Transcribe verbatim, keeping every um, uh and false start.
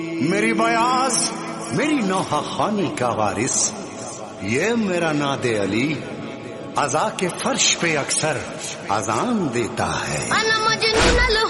मेरी बयाज मेरी नौहा खानी का वारिस, ये मेरा नादे अली अज़ा के फर्श पे अक्सर अजान देता है।